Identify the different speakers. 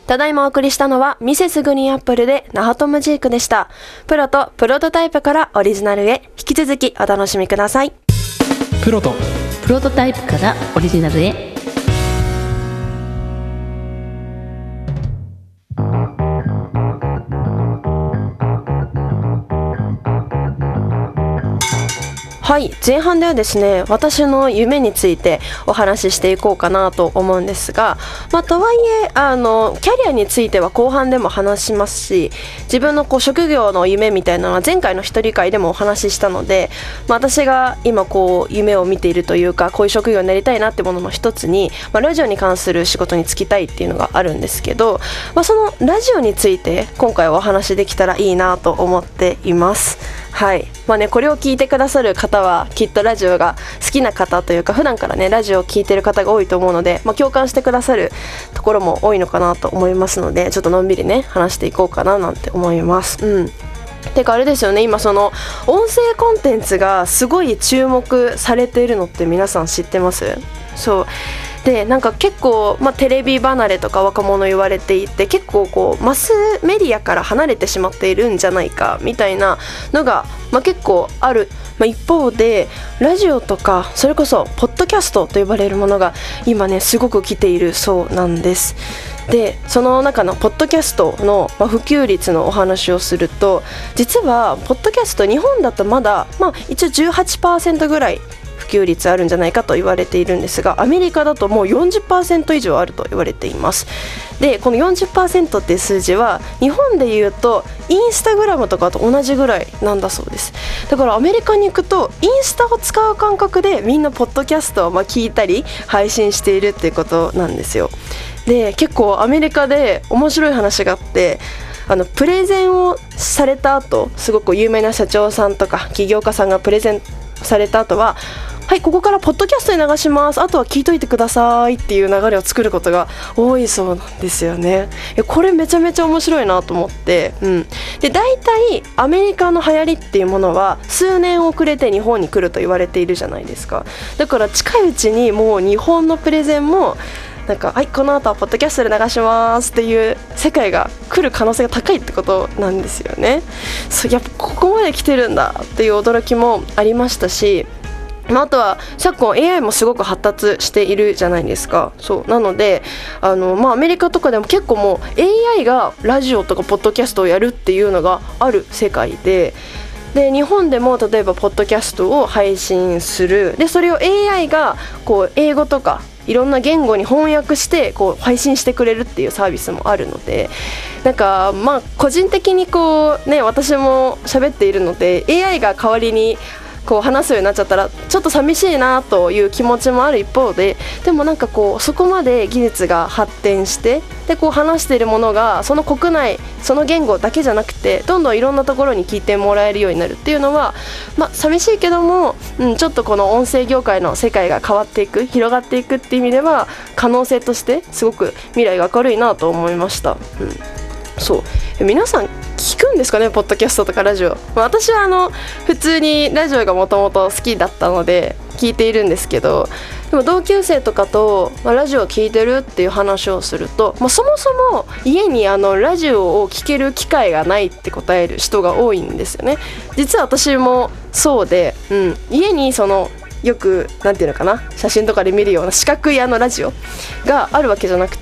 Speaker 1: ただいまお送りしたのはミセスグリーンアップルでナハトムジークでした。プロとプロトタイプからオリジナルへ、引き続きお楽しみください。
Speaker 2: プロと
Speaker 3: プロトタイプからオリジナルへ。
Speaker 1: はい、前半ではですね、私の夢についてお話ししていこうかなと思うんですが、とはいえキャリアについては後半でも話しますし、自分の職業の夢みたいなのは前回の一人会でもお話ししたので、私が今夢を見ているというか、こういう職業になりたいなってものの一つに、ラジオに関する仕事に就きたいっていうのがあるんですけど、そのラジオについて今回はお話できたらいいなと思っています。はい、これを聞いてくださる方はきっとラジオが好きな方というか、普段からねラジオを聞いてる方が多いと思うので、共感してくださるところも多いのかなと思いますので、ちょっとのんびりね話していこうかななんて思います。てかあれですよね、今その音声コンテンツがすごい注目されているのって皆さん知ってます？そうで、結構、テレビ離れとか若者言われていて、結構マスメディアから離れてしまっているんじゃないかみたいなのが、結構ある。一方でラジオとかそれこそポッドキャストと呼ばれるものが今ねすごく来ているそうなんです。でその中のポッドキャストの普及率のお話をすると、実はポッドキャスト日本だとまだ一応 18% ぐらい普及率あるんじゃないかと言われているんですが、アメリカだともう 40% 以上あると言われています。でこの 40% っていう数字は日本でいうとインスタグラムとかと同じぐらいなんだそうです。だからアメリカに行くとインスタを使う感覚でみんなポッドキャストを聞いたり配信しているっていうことなんですよ。で結構アメリカで面白い話があって、プレゼンをされた後、すごく有名な社長さんとか起業家さんがプレゼンされた後は、はい、ここからポッドキャストに流します、あとは聞いといてくださいっていう流れを作ることが多いそうなんですよね。これめちゃめちゃ面白いなと思って、で大体アメリカの流行りっていうものは数年遅れて日本に来ると言われているじゃないですか。だから近いうちにもう日本のプレゼンもはい、この後はポッドキャストで流しますっていう世界が来る可能性が高いってことなんですよね。やっぱここまで来てるんだっていう驚きもありましたし、あとは昨今 AI もすごく発達しているじゃないですか。そうなのでアメリカとかでも結構もう AI がラジオとかポッドキャストをやるっていうのがある世界で、日本でも例えばポッドキャストを配信する、でそれを AI が英語とかいろんな言語に翻訳して配信してくれるっていうサービスもあるので、個人的に私も喋っているので AI が代わりに話すようになっちゃったらちょっと寂しいなという気持ちもある一方で、でもそこまで技術が発展してで話しているものがその国内その言語だけじゃなくてどんどんいろんなところに聞いてもらえるようになるっていうのは、寂しいけども、ちょっとこの音声業界の世界が変わっていく、広がっていくっていう意味では可能性としてすごく未来が明るいなと思いました。そう皆さん聞くんですかね、ポッドキャストとかラジオ。私は普通にラジオがもともと好きだったので聞いているんですけど、でも同級生とかと、ラジオ聞いてるっていう話をすると、そもそも家にラジオを聞ける機会がないって答える人が多いんですよね。実は私もそうで、家によくなんていうのかな、写真とかで見るような四角いラジオがあるわけじゃなく